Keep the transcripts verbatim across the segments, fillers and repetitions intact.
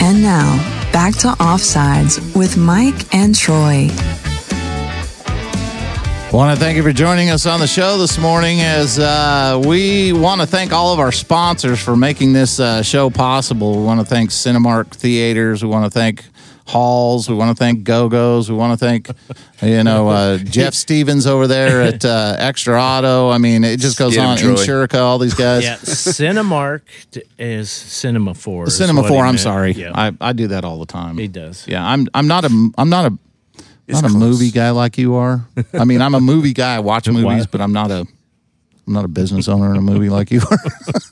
And now, back to Offsides with Mike and Troy. I want to thank you for joining us on the show this morning as uh, we want to thank all of our sponsors for making this uh, show possible. We want to thank Cinemark Theaters. We want to thank Halls. We want to thank Go-Go's. We want to thank, you know, uh, Jeff Stevens over there at uh, Extra Auto. I mean, it just goes Get him, on. Troy. Insurica, all these guys. Yeah, Cinemark is Cinema Four. is Cinema what Four. he I'm meant. sorry. Yeah, I, I do that all the time. he does. Yeah, I'm. I'm not a. I'm not a. It's not a close. movie guy like you are. I mean, I'm a movie guy. I watch movies, What? but I'm not a. I'm not a business owner in a movie like you are.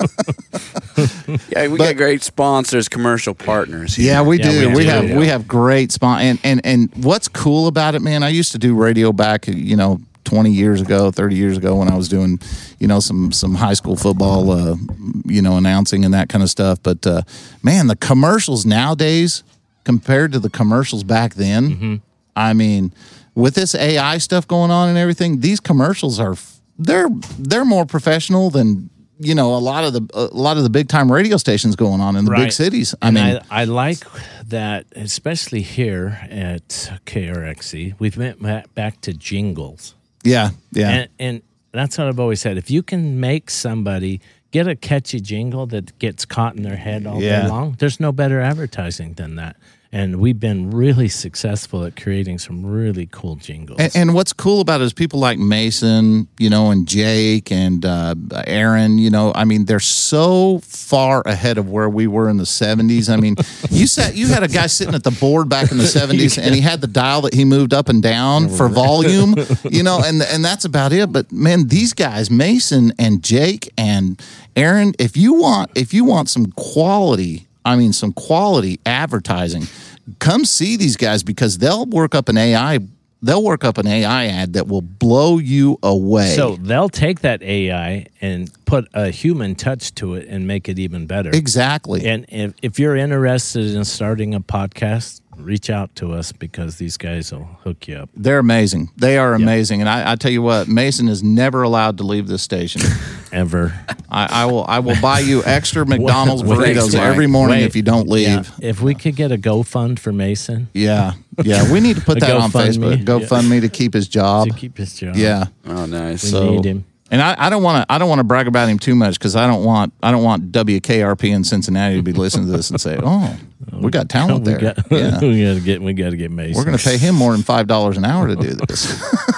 Yeah, we But- got great sponsors, commercial partners. here. Yeah, we Yeah, do. we We, do. have Yeah. we have great spon and, and and what's cool about it, man, I used to do radio back, you know, twenty years ago, thirty years ago when I was doing, you know, some some high school football uh, you know, announcing and that kind of stuff. But uh, man, the commercials nowadays compared to the commercials back then, Mm-hmm. I mean, with this A I stuff going on and everything, these commercials are they're they're more professional than, you know, a lot of the a lot of the big time radio stations going on in the big Right. cities. I And mean, I, I like that, especially here at K R X E. We've went ma- back to jingles, yeah, yeah. and, and that's what I've always said. If you can make somebody get a catchy jingle that gets caught in their head all Yeah. day long, there's no better advertising than that. And we've been really successful at creating some really cool jingles. And, and what's cool about it is people like Mason, you know, and Jake and uh, Aaron, you know, I mean, they're so far ahead of where we were in the seventies. I mean, you sat, you had a guy sitting at the board back in the seventies and he had the dial that he moved up and down for volume, you know, and, and that's about it. But man, these guys, Mason and Jake and Aaron, if you want, if you want some quality, I mean, some quality advertising, come see these guys because they'll work up an A I. They'll work up an A I ad that will blow you away. So they'll take that A I and put a human touch to it and make it even better. exactly. And if, if you're interested in starting a podcast, reach out to us because these guys will hook you up. They're amazing. They are amazing. And I, I tell you what, Mason is never allowed to leave this station. Ever. I, I will I will buy you extra McDonald's Wait, burritos thanks, Mike. every morning Wait. if you don't leave. Yeah, if we could get a GoFund for Mason Yeah. Yeah. We need to put A that on GoFundMe. Facebook. GoFundMe to keep his job. to keep his job. Yeah. Oh, nice. We So- need him. And I, I don't want to I don't want to brag about him too much because I don't want I don't want W K R P in Cincinnati to be listening to this and say, oh, we got talent We there. got, Yeah. we got to get. We got to get Mason. We're going to pay him more than five dollars an hour to do this.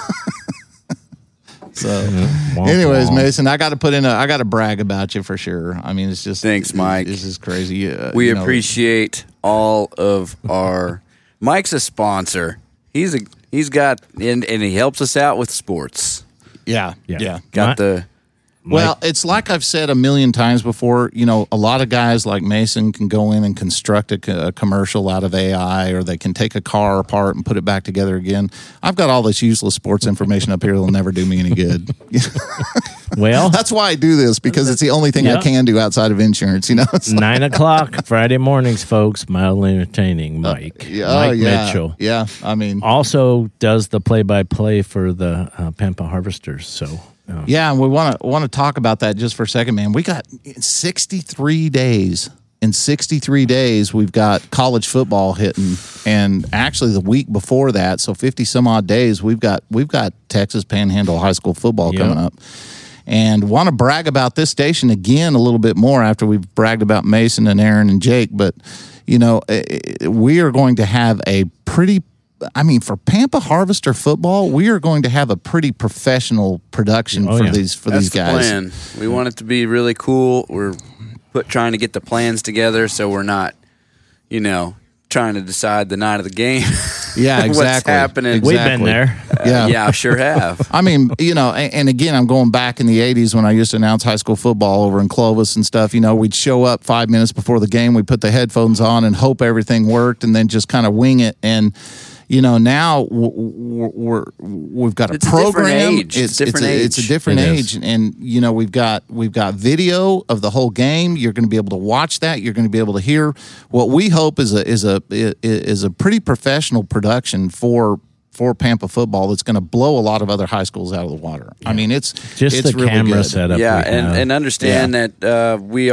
So, Womp anyways, womp. Mason, I got to put in a, I got to brag about you for sure. I mean, it's just Thanks, Mike. This is crazy. Uh, We you know, appreciate all of our. Mike's a sponsor. He's a he's got and and he helps us out with sports. Yeah, Yeah. yeah. Got My- the Well, it's like I've said a million times before. You know, a lot of guys like Mason can go in and construct a, co- a commercial out of A I, or they can take a car apart and put it back together again. I've got all this useless sports information up here that'll never do me any good. Well, That's why I do this because it's the only thing I Yeah. can do outside of insurance. You know, It's like- nine o'clock Friday mornings, folks. Mildly entertaining. Mike. yeah, oh, Mike yeah, Mitchell. Yeah, I mean, Also does the play-by-play for the uh, Pampa Harvesters. So. Uh, yeah, and we want to want to talk about that just for a second, man. We got sixty-three days. In sixty-three days, we've got college football hitting, and actually the week before that, so fifty some odd days, we've got we've got Texas Panhandle High School football Yep. coming up, and want to brag about this station again a little bit more after we've bragged about Mason and Aaron and Jake. But you know, eh, eh, we are going to have a pretty. I mean, for Pampa Harvester football, we are going to have a pretty professional production Oh, for yeah. these for that's these the guys. plan. We want it to be really cool. We're put trying to get the plans together so we're not, you know, trying to decide the night of the game. Yeah, exactly. What's happening? Exactly. We've been there. Yeah. Yeah, I sure have. I mean, you know, and, and again, I'm going back in the eighties when I used to announce high school football over in Clovis and stuff. You know, we'd show up five minutes before the game, we'd put the headphones on and hope everything worked, and then just kind of wing it. And you know, now w- w- we're we've got a It's a different program. age. It's a different a, it's a age. different It age, is. and you know, we've got we've got video of the whole game. You're going to be able to watch that. You're going to be able to hear what we hope is a is a is a pretty professional production for. for Pampa football that's going to blow a lot of other high schools out of the water. I mean, it's Just it's the really camera good. setup. yeah, we and, have. and understand that uh, we